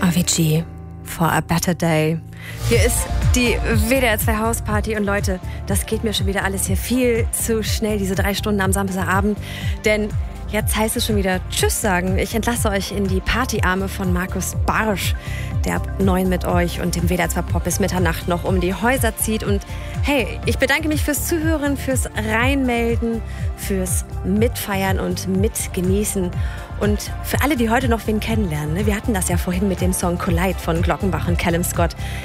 Avicii, For a Better Day. Hier ist die WDR 2 Hausparty und Leute, das geht mir schon wieder alles hier viel zu schnell, diese 3 Stunden am Samstagabend, denn jetzt heißt es schon wieder Tschüss sagen. Ich entlasse euch in die Partyarme von Markus Barsch, der ab 9 mit euch und dem WDR 2 Pop bis Mitternacht noch um die Häuser zieht. Und hey, ich bedanke mich fürs Zuhören, fürs Reinmelden, fürs Mitfeiern und Mitgenießen. Und für alle, die heute noch wen kennenlernen, ne? Wir hatten das ja vorhin mit dem Song Collide von Glockenbach und Callum Scott.